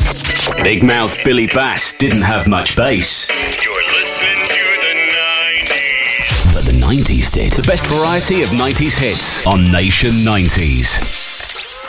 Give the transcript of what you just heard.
Big Mouth Billy Bass didn't have much bass. You're listening to the 90s. But the 90s did. The best variety of 90s hits on Nation 90s.